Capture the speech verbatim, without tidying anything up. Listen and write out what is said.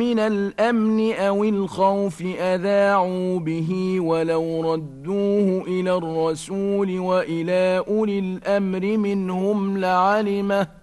من الأمن أو الخوف أذاعوا به ولو ردوه إلى الرسول وإلى أولي الأمر منهم لعلمه